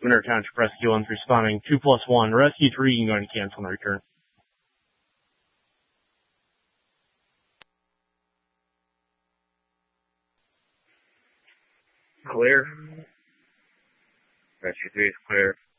Winter Township Rescue 1's responding. 2+1. Rescue 3, you can go ahead and cancel and return. Clear. Rescue 3 is clear.